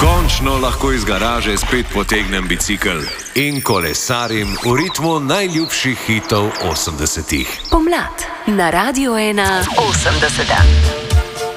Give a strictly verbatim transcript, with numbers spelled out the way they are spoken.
Končno lahko iz garaže spet potegnem bicikel in kolesarim v ritmu najljubših hitov osemdesetih. Pomlad na Radiu ena osemdeseta.